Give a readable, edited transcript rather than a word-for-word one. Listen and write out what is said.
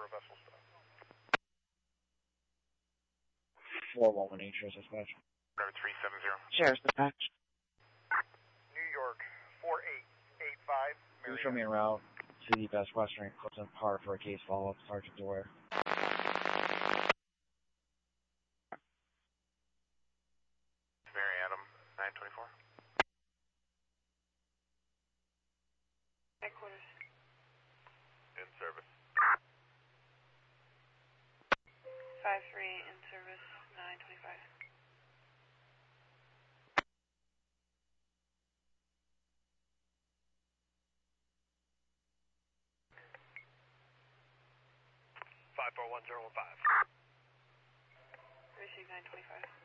vessel stop. 411 Sheriff's Dispatch. Driver 370. Sheriff's Dispatch. New York 4885. Can you show me en route to the Best Western Clifton Park for a case follow-up, Sergeant Dwyer? Mary Adam 924. Headquarters. In service. 5-3 in service, 925. Receive 925.